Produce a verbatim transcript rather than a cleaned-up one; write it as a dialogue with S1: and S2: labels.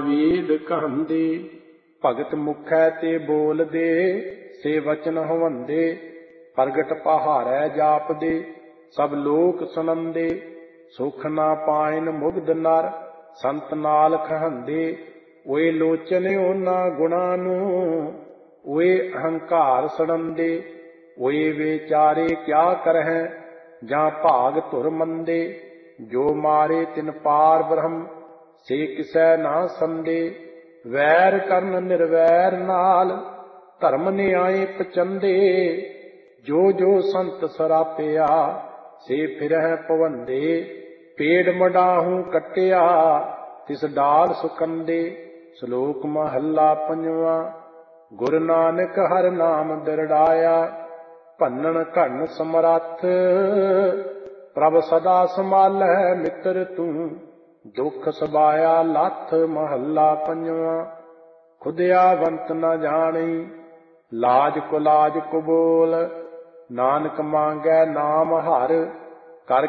S1: ਵੇਦ ਕਹੰਦੇ। ਭਗਤ ਮੁਖੈ ਤੇ ਬੋਲਦੇ, ਸੇ ਵਚਨ ਹਵੰਦੇ। ਪ੍ਰਗਟ ਪਹਾਰੈ ਜਾਪਦੇ, ਸਭ ਲੋਕ ਸੁਣੰਦੇ। ਸੁਖ ਨਾ ਪਾਇਨ ਮੁਗਧ ਨਰ, ਸੰਤ ਨਾਲ ਕਹੰਦੇ। ਓਏ ਲੋਚਨ ਉਹਨਾਂ ਗੁਣਾਂ ਨੂੰ, ਓਏ ਅਹੰਕਾਰ ਸੜੰਦੇ। ਓਏ ਵਿਚਾਰੇ ਕਿਆ ਕਰਹਿ, ਜਾਂ ਭਾਗ ਧੁਰ ਮੰਦੇ। ਜੋ ਮਾਰੇ ਤਿਨ ਪਾਰ ਬ੍ਰਹਮ, ਸੇ ਕਿਸੈ ਨਾ ਸੰਦੇ। ਵੈਰ ਕਰਨ ਨਿਰਵੈਰ ਨਾਲ, ਧਰਮ ਨਿਆਏ ਪਚੰਦੇ। ਜੋ ਜੋ ਸੰਤ ਸਰਾਪਿਆ, ਸੇ ਫਿਰਹਿ ਭਵੰਦੇ। ਪੇੜ ਮਡਾਹੂ ਕੱਟਿਆ, ਤਿਸ ਡਾਲ ਸੁਕੰਦੇ। ਸ਼ਲੋਕ ਮਹੱਲਾ ਪੰਜਵਾਂ। ਗੁਰੂ ਨਾਨਕ ਹਰਿ ਨਾਮ ਦਿਰੜਾਇਆ, ਭੰਨਣ ਘੜਨ ਸਮਰੱਥ। ਪ੍ਰਭ ਸਦਾ ਸੰਭਾਲੈ ਮਿੱਤਰ ਤੂੰ, ਦੁਖ ਸਬਾਇਆ ਲੱਥ। ਮਹੱਲਾ ਪੰਜਵਾਂ। ਖੁਦਿਆਵੰਤ ਨ ਜਾਣੀ, ਲਾਜ ਕੋ ਲਾਜ ਕੋ ਬੋਲ। ਨਾਨਕ ਮੰਗੈ ਨਾਮ ਹਰਿ,